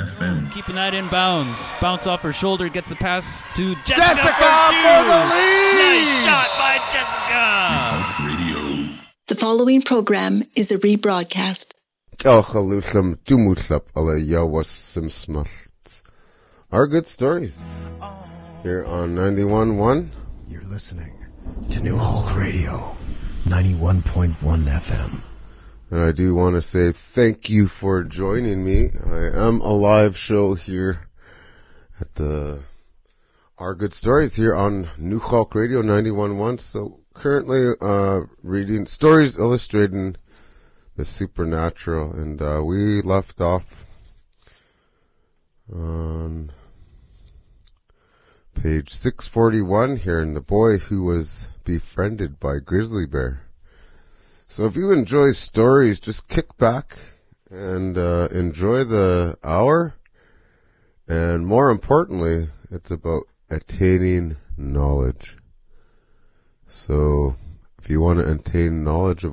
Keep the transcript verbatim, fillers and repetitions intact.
F M. Keeping that in bounds. Bounce off her shoulder, gets the pass to Jessica, Jessica for, for the lead! Nice shot by Jessica! Radio. The following program is a rebroadcast. Our good stories here on ninety-one point one. You're listening to New Hulk Radio, ninety-one point one F M. And I do want to say thank you for joining me. I am a live show here at the Our Good Stories here on New Hulk Radio ninety-one point one. So currently uh, reading stories illustrating the supernatural, and uh, we left off on page six forty-one here, in The Boy Who Was Befriended by Grizzly Bear. So if you enjoy stories, just kick back and uh, enjoy the hour. And more importantly, it's about attaining knowledge. So if you want to attain knowledge of